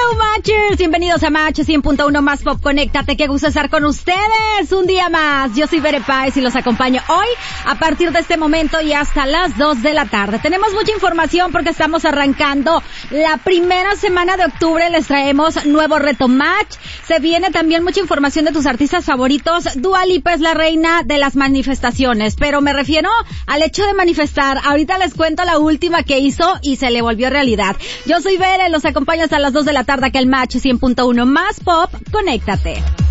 Hello Matchers, bienvenidos a Match 100.1 Más Pop. Conéctate, qué gusto estar con ustedes un día más. Yo soy Bere Páez y los acompaño hoy a partir de este momento y hasta las 2 de la tarde. Tenemos mucha información porque estamos arrancando la primera semana de octubre. Les traemos nuevo reto Match. Se viene también mucha información de tus artistas favoritos. Dua Lipa es la reina de las manifestaciones, pero me refiero al hecho de manifestar. Ahorita les cuento la última que hizo y se le volvió realidad. Yo soy Bere, los acompaño hasta las 2 de la tarde, que el Match 100.1 Más Pop. Conéctate.